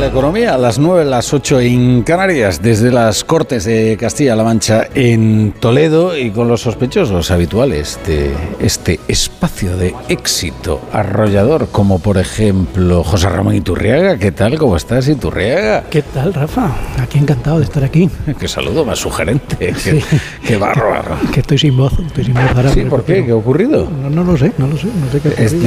la economía, a las 9, las 8 en Canarias, desde las Cortes de Castilla-La Mancha en Toledo y con los sospechosos habituales de este espacio de éxito arrollador, como por ejemplo José Ramón Iturriaga. ¿Qué tal? ¿Cómo estás, Iturriaga? ¿Qué tal, Rafa? Aquí encantado de estar aquí. Qué saludo más sugerente. Sí. Qué bárbaro. Que estoy sin voz ahora. Sí, ¿por qué? ¿Qué ha ocurrido? No lo sé qué ha ocurrido. Es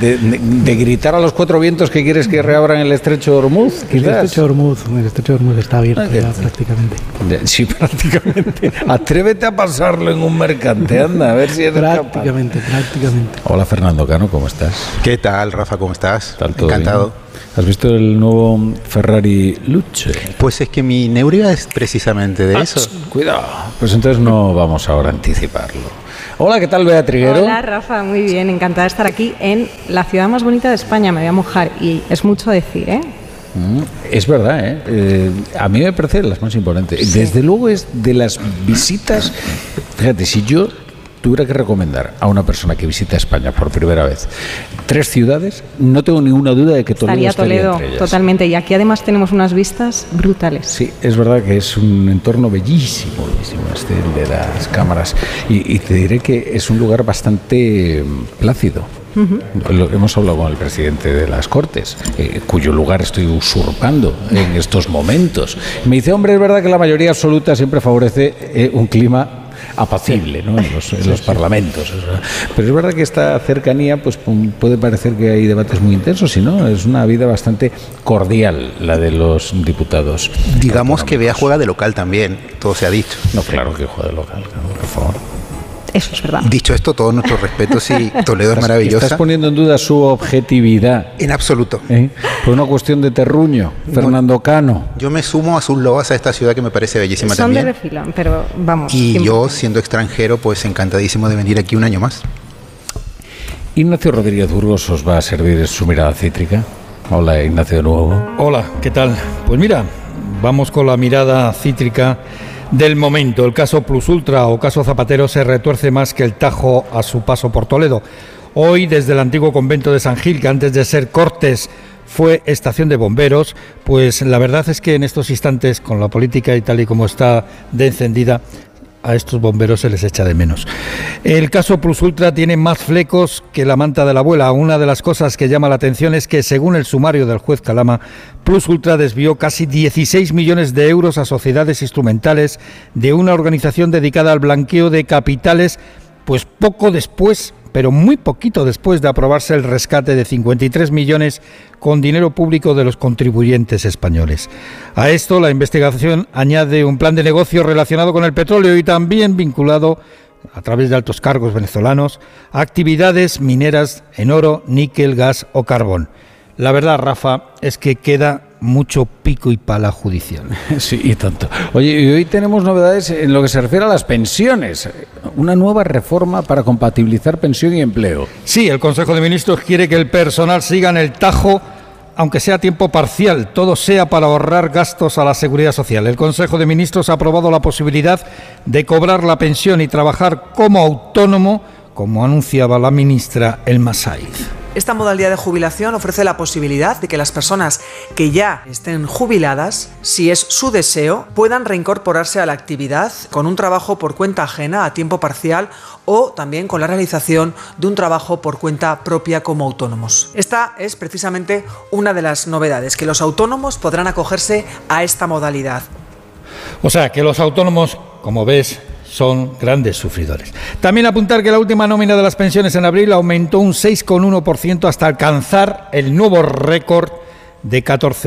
de gritar a los cuatro vientos que quieres que reabran el estrecho de Hormuz, quizás. El estrecho de Hormuz está abierto ya prácticamente. Sí, prácticamente. Atrévete a pasarlo en un mercante, anda, a ver si eres prácticamente. Hola, Fernando Cano, ¿cómo estás? ¿Qué tal, Rafa? ¿Cómo estás? Encantado. Bien. ¿Has visto el nuevo Ferrari Luce? Pues es que mi neuría es precisamente de eso. Cuidado. Pues entonces no vamos ahora a anticiparlo. Hola, ¿qué tal, Bea Triguero? Hola, Rafa, muy bien. Encantada de estar aquí en la ciudad más bonita de España. Me voy a mojar y es mucho decir, ¿eh? Es verdad, ¿eh? A mí me parece las más imponentes. Sí. Desde luego es de las visitas. Fíjate, si yo tuviera que recomendar a una persona que visita España por primera vez 3 ciudades, no tengo ninguna duda de que Toledo estaría entre ellas. Totalmente. Y aquí además tenemos unas vistas brutales. Sí, es verdad que es un entorno bellísimo este de las cámaras. Y te diré que es un lugar bastante plácido. Lo que hemos hablado con el presidente de las Cortes, cuyo lugar estoy usurpando en estos momentos. Me dice, hombre, es verdad que la mayoría absoluta siempre favorece un clima apacible, ¿no? en los parlamentos. Pero es verdad que esta cercanía pues puede parecer que hay debates muy intensos, y no, es una vida bastante cordial la de los diputados. Digamos que Bea juega de local también, todo se ha dicho. No, claro que juega de local, claro, por favor. Eso es verdad. Dicho esto, todos nuestros respetos y Toledo es maravillosa. ¿Estás poniendo en duda su objetividad? En absoluto. Por una cuestión de terruño, Fernando Cano. Yo me sumo a sus loas a esta ciudad que me parece bellísima Son también. de refilón, pero vamos. Y 100%. yo, siendo extranjero, pues encantadísimo de venir aquí un año más. Ignacio Rodríguez Burgos os va a servir su mirada cítrica. Hola, Ignacio, de nuevo. Hola, ¿qué tal? Pues mira, vamos con la mirada cítrica del momento. El caso Plus Ultra o caso Zapatero se retuerce más que el Tajo a su paso por Toledo. Hoy, desde el antiguo convento de San Gil, que antes de ser Cortes fue estación de bomberos, pues la verdad es que en estos instantes, con la política y tal y como está de encendida, a estos bomberos se les echa de menos. El caso Plus Ultra tiene más flecos que la manta de la abuela. Una de las cosas que llama la atención es que, según el sumario del juez Calama, Plus Ultra desvió casi 16 millones de euros a sociedades instrumentales de una organización dedicada al blanqueo de capitales, pues poco después, pero muy poquito después de aprobarse el rescate de 53 millones con dinero público de los contribuyentes españoles. A esto, la investigación añade un plan de negocio relacionado con el petróleo y también vinculado, a través de altos cargos venezolanos, a actividades mineras en oro, níquel, gas o carbón. La verdad, Rafa, es que queda mucho pico y pala judicial. Sí, y tanto. Oye, y hoy tenemos novedades en lo que se refiere a las pensiones. Una nueva reforma para compatibilizar pensión y empleo. Sí, el Consejo de Ministros quiere que el personal siga en el Tajo, aunque sea a tiempo parcial, todo sea para ahorrar gastos a la Seguridad Social. El Consejo de Ministros ha aprobado la posibilidad de cobrar la pensión y trabajar como autónomo, como anunciaba la ministra Elma Saiz. Esta modalidad de jubilación ofrece la posibilidad de que las personas que ya estén jubiladas, si es su deseo, puedan reincorporarse a la actividad con un trabajo por cuenta ajena a tiempo parcial o también con la realización de un trabajo por cuenta propia como autónomos. Esta es precisamente una de las novedades, que los autónomos podrán acogerse a esta modalidad. O sea, que los autónomos, como ves, son grandes sufridores. También apuntar que la última nómina de las pensiones en abril aumentó un 6,1% hasta alcanzar el nuevo récord de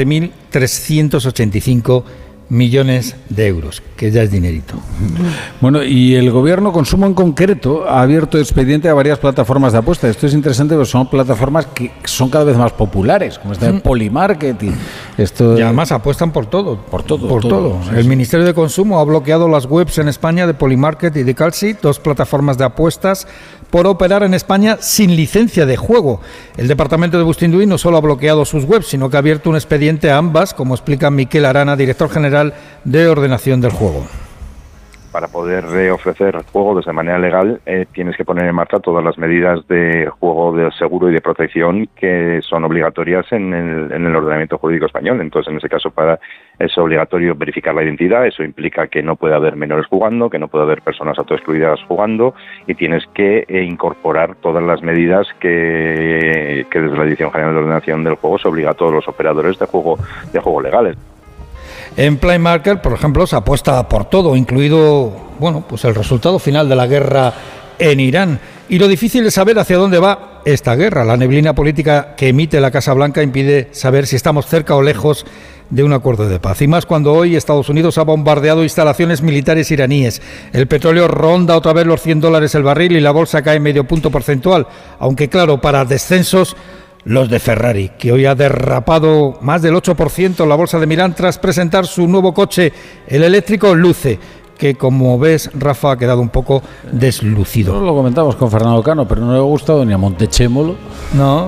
14.385 millones de euros, que ya es dinerito. Bueno, y el Gobierno Consumo en concreto ha abierto expediente a varias plataformas de apuesta. Esto es interesante porque son plataformas que son cada vez más populares, como esta de Polymarket y esto. Y además apuestan por todo. Por todo. El Ministerio de Consumo ha bloqueado las webs en España de Polymarket y de Calci, 2 plataformas de apuestas, por operar en España sin licencia de juego. El departamento de Bustinduí no solo ha bloqueado sus webs, sino que ha abierto un expediente a ambas, como explica Miquel Arana, director general de Ordenación del Juego. para poder ofrecer juegos de manera legal, tienes que poner en marcha todas las medidas de juego de seguro y de protección que son obligatorias en el ordenamiento jurídico español. Entonces, en ese caso, es obligatorio verificar la identidad. Eso implica que no puede haber menores jugando, que no puede haber personas autoexcluidas jugando, y tienes que incorporar todas las medidas que desde la Dirección General de Ordenación del Juego se obliga a todos los operadores de juego legales. En Play Market, por ejemplo, se apuesta por todo, incluido, pues el resultado final de la guerra en Irán. Y lo difícil es saber hacia dónde va esta guerra. La neblina política que emite la Casa Blanca impide saber si estamos cerca o lejos de un acuerdo de paz. Y más cuando hoy Estados Unidos ha bombardeado instalaciones militares iraníes. El petróleo ronda otra vez los $100 el barril y la bolsa cae medio punto porcentual. Aunque claro, para descensos, los de Ferrari, que hoy ha derrapado más del 8% la bolsa de Milán tras presentar su nuevo coche, el eléctrico Luce, que como ves, Rafa, ha quedado un poco deslucido. Lo comentamos con Fernando Cano, pero no le ha gustado ni a Montechémolo. No.